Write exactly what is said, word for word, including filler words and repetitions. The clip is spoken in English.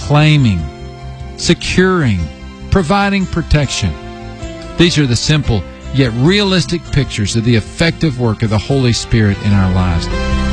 claiming, securing, providing protection. These are the simple yet realistic pictures of the effective work of the Holy Spirit in our lives.